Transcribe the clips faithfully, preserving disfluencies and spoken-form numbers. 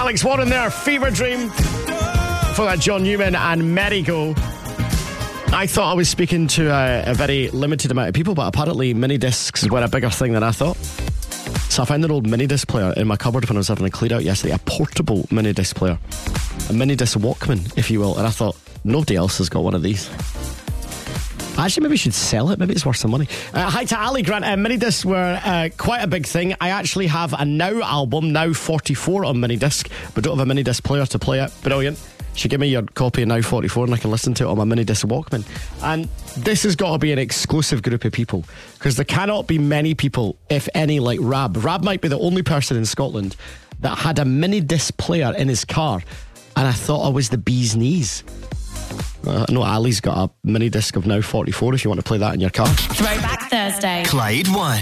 Alex Warren there, Fever Dream. For that, John Newman and Merry-Go. I thought I was speaking to a, a very limited amount of people, but apparently mini discs were a bigger thing than I thought. So I found an old mini disc player in my cupboard when I was having a clear out yesterday. A portable mini disc player. A mini disc Walkman, if you will. And I thought, nobody else has got one of these. Actually, maybe we should sell it. Maybe it's worth some money. Uh, hi to Ali Grant. Uh, mini discs were uh, quite a big thing. I actually have a Now album, Now forty-four, on mini disc, but don't have a mini disc player to play it. Brilliant. You should give me your copy of Now forty-four and I can listen to it on my mini disc Walkman. And this has got to be an exclusive group of people, because there cannot be many people, if any, like Rab. Rab might be the only person in Scotland that had a mini disc player in his car, and I thought I was the bee's knees. Uh, I know Ali's got a mini disc of Now forty-four if you want to play that in your car. Throwback Thursday. Clyde One.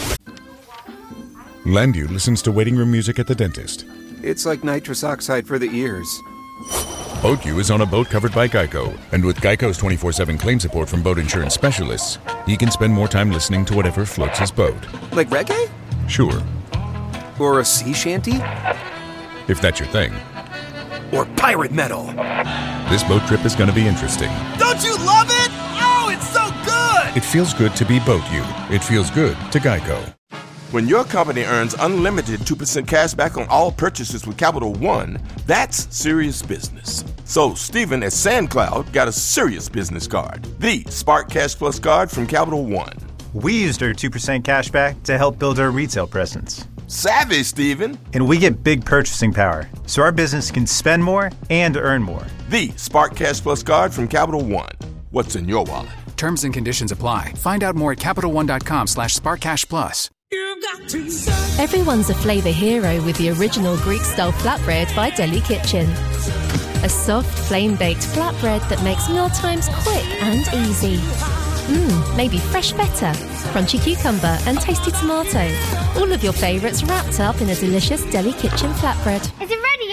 Landu listens to waiting room music at the dentist. It's like nitrous oxide for the ears. BoatU is on a boat covered by Geico, and with Geico's twenty-four seven claim support from boat insurance specialists, he can spend more time listening to whatever floats his boat. Like reggae? Sure. Or a sea shanty? If that's your thing. Or pirate metal. This boat trip is going to be interesting. Don't you love it? Oh, it's so good! It feels good to be BoatU. It feels good to Geico. When your company earns unlimited two percent cash back on all purchases with Capital One, that's serious business. So Stephen at SandCloud got a serious business card, the Spark Cash Plus card from Capital One. We used our two percent cash back to help build our retail presence. Savvy, Stephen. And we get big purchasing power, so our business can spend more and earn more. The Spark Cash Plus card from Capital One. What's in your wallet? Terms and conditions apply. Find out more at CapitalOne.com slash SparkCashPlus. Everyone's a flavour hero with the original Greek-style flatbread by Deli Kitchen. A soft, flame-baked flatbread that makes mealtimes quick and easy. Mmm, maybe fresh feta, crunchy cucumber and tasty tomato. All of your favourites wrapped up in a delicious Deli Kitchen flatbread. Is it ready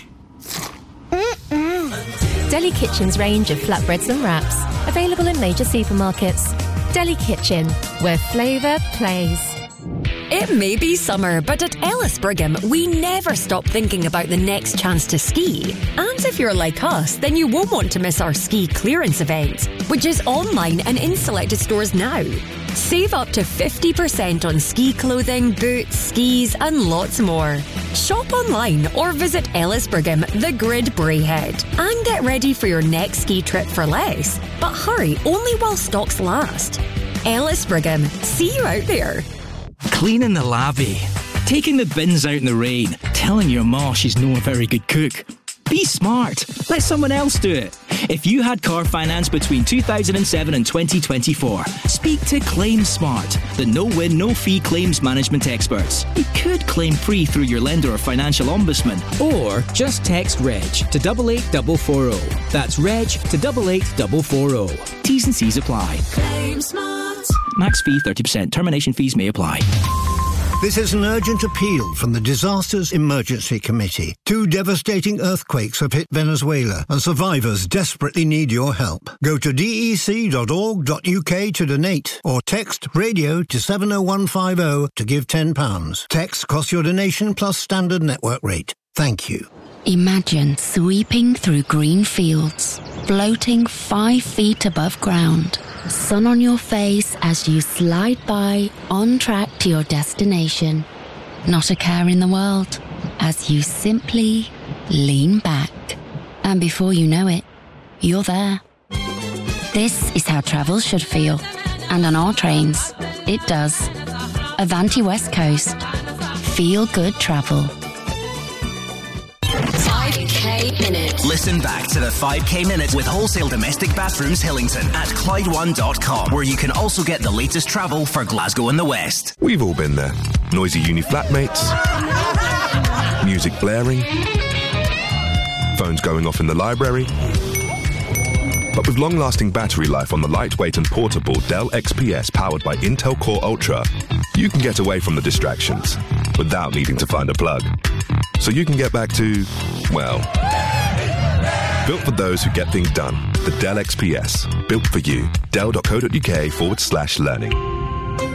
yet? Mm-mm. Deli Kitchen's range of flatbreads and wraps, available in major supermarkets. Deli Kitchen, where flavour plays. It may be summer, but at Ellis Brigham, we never stop thinking about the next chance to ski. And if you're like us, then you won't want to miss our ski clearance event, which is online and in selected stores now. Save up to fifty percent on ski clothing, boots, skis, and lots more. Shop online or visit Ellis Brigham, the Grid Braehead, and get ready for your next ski trip for less. But hurry, only while stocks last. Ellis Brigham, see you out there. Cleaning the lavvy, taking the bins out in the rain, telling your ma she's no a very good cook. Be smart. Let someone else do it. If you had car finance between two thousand seven and twenty twenty-four, speak to Claim Smart, the no-win, no-fee claims management experts. You could claim free through your lender or financial ombudsman. Or just text REG to eight eight four four zero. That's REG to eight eight four four zero. T's and C's apply. Claim Smart. Max fee thirty percent. Termination fees may apply. This is an urgent appeal from the Disasters Emergency Committee. Two devastating earthquakes have hit Venezuela, and survivors desperately need your help. Go to d e c dot org dot u k to donate, or text radio to seven oh one five oh to give ten pounds. Text costs your donation plus standard network rate. Thank you. Imagine sweeping through green fields, floating five feet above ground. Sun on your face as you slide by, on track to your destination. Not a care in the world, as you simply lean back. And before you know it, you're there. This is how travel should feel. And on our trains, it does. Avanti West Coast. Feel good travel. five K Minute. Listen back to the five K Minute with Wholesale Domestic Bathrooms Hillington at Clyde One dot com, where you can also get the latest travel for Glasgow and the West. We've all been there. Noisy uni flatmates, music blaring, phones going off in the library. But with long-lasting battery life on the lightweight and portable Dell X P S powered by Intel Core Ultra, you can get away from the distractions without needing to find a plug. So you can get back to, well, built for those who get things done. The Dell X P S. Built for you. Dell dot co dot u k forward slash learning.